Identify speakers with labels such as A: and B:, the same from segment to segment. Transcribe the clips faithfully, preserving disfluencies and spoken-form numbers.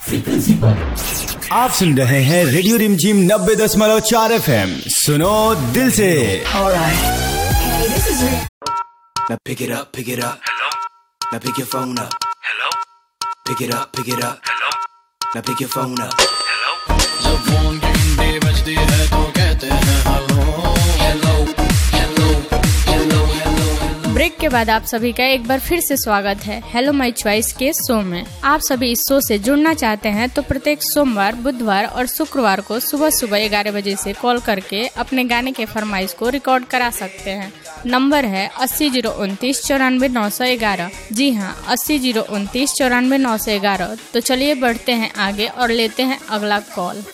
A: Frequency पर आप सुन रहे हैं रेडियो रिमझिम नब्बे दशमलव चार एफ एम। सुनो दिल से।
B: Now pick it up, pick it up. Hello. Now pick your phone up. Hello. Pick it up, pick it up. Hello. Now pick your phone up. Hello.
C: जब फोन की घंटी बजती है तो कहते हैं hello hello hello hello hello.
D: Break के बाद आप सभी का एक बार फिर से स्वागत है हेलो माय चॉइस के शो में। आप सभी इस शो से जुड़ना चाहते हैं तो प्रत्येक सोमवार, बुधवार और शुक्रवार को सुबह सुबह ग्यारह बजे से कॉल करके अपने गाने के फरमाइश को रिकॉर्ड करा सकते हैं। नंबर है अस्सी जीरो उनतीस चौरानवे नौ सौ ग्यारह। जी हाँ, अस्सी जीरो उनतीस चौरानवे नौ सौ ग्यारह। तो चलिए बढ़ते हैं आगे और लेते हैं अगला call.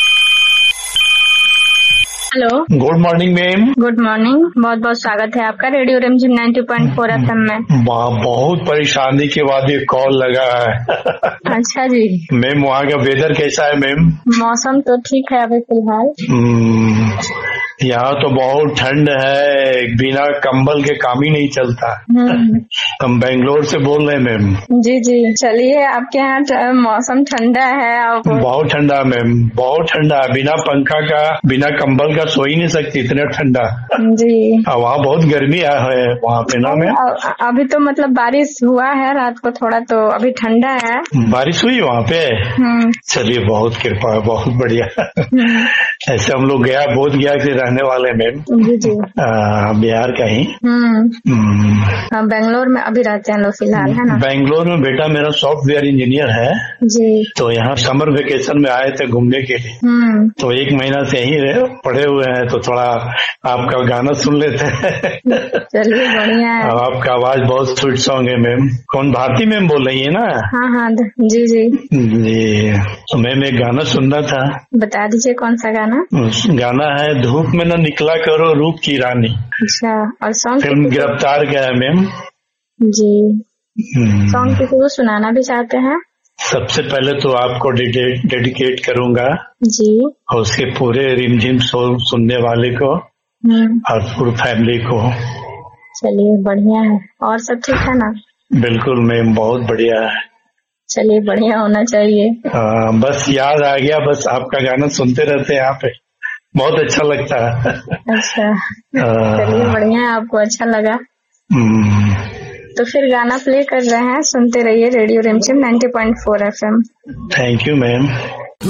D: Hello,
E: good morning ma'am.
D: Good morning. बहुत बहुत स्वागत है आपका रेडियो रिमझिम नब्बे पॉइंट चार एफएम में।
E: बहुत परेशानी के बाद ये कॉल लगा है।
D: अच्छा जी
E: मैम, वहाँ का वेदर कैसा है मैम?
D: मौसम तो ठीक है अभी फिलहाल।
E: यहाँ तो बहुत ठंड है, बिना कंबल के काम ही नहीं चलता। हम बेंगलोर से बोल रहे हैं मैम।
D: जी जी, चलिए आपके यहाँ मौसम ठंडा है? आप
E: बहुत ठंडा मैम, बहुत ठंडा। बिना पंखा का, बिना कंबल का सो ही नहीं सकती, इतना ठंडा।
D: जी,
E: वहाँ बहुत गर्मी है वहाँ पे ना मैम।
D: अभी तो मतलब बारिश हुआ है रात को थोड़ा, तो अभी ठंडा है।
E: बारिश हुई वहाँ पे? चलिए, बहुत कृपा है, बहुत बढ़िया। ऐसे हम लोग गया बोध गया के रहने वाले मैम।
D: जी जी,
E: बिहार का ही।
D: बेंगलोर में अभी रहते हैं लोग फिलहाल, है ना?
E: बेंगलोर में बेटा मेरा सॉफ्टवेयर इंजीनियर है जी। तो यहाँ समर वेकेशन में आए थे घूमने के लिए, तो एक महीना से यहीं रहे पड़े हुए हैं, तो थोड़ा आपका गाना सुन लेते हैं।
D: चलिए बढ़िया है।
E: आपका आवाज बहुत स्वीट सॉन्ग है मैम। कौन, भारती मैम बोल रही है ना?
D: हाँ हाँ जी जी
E: जी। तो मैम एक गाना सुनना था।
D: बता दीजिए कौन सा गाना?
E: गाना है धूप में न निकला करो रूप की रानी।
D: अच्छा, और सॉन्ग?
E: फिल्म गिरफ्तार का है मैम जी।
D: सॉन्ग किसी को सुनाना भी चाहते हैं?
E: सबसे पहले तो आपको डेडिकेट करूंगा
D: जी,
E: और उसके पूरे रिमझिम शो सुनने वाले को और पूरी फैमिली को।
D: चलिए बढ़िया है। और सब ठीक है ना?
E: बिल्कुल मैम, बहुत बढ़िया है।
D: चलिए बढ़िया होना चाहिए।
E: आ, बस याद आ गया, बस आपका गाना सुनते रहते हैं यहाँ पे, बहुत अच्छा लगता है। अच्छा, चलिए बढ़िया है, आपको अच्छा लगा तो फिर गाना प्ले कर रहे हैं, सुनते रहिए रेडियो रिमझिम नब्बे पॉइंट चार एफएम। Thank you ma'am.